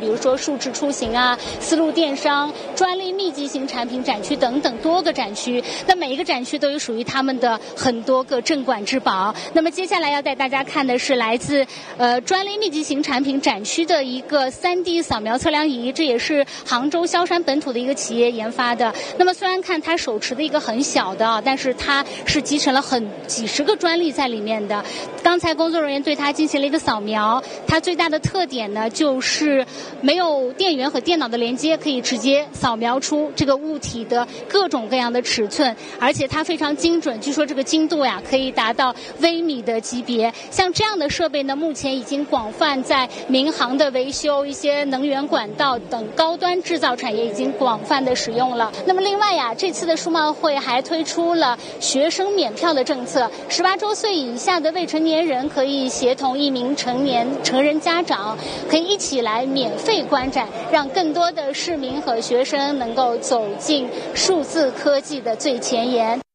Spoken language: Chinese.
比如说数字出行啊、丝路电商、专利密集型产品展区等等多个展区。那每一个展区都有属于他们的很多个镇馆之宝。那么接下来要带大家看的是来自专利密集型产品展区的一个 3D 扫描测量仪，这也是杭州萧山本土的一个企业研发的。那么虽然看它手持的一个很小的，但是它是集成了几十个专利在里面的。刚才工作人员对它进行了一个扫描，它最大的特点呢就是没有电源和电脑的连接，可以直接扫描出这个物体的各种各样的尺寸，而且它非常精准，据说这个精度呀可以达到微米的级别。像这样的设备呢，目前已经广泛在民航的维修、一些能源管道等高端制造产业已经广泛的使用了。那么另外呀，这次的世贸会还推出了学生免票的政策，18周岁以下的未成年人可以协同一名成人家长，可以一起来免费观展，让更多的市民和学生能够走进数字科技的最前沿。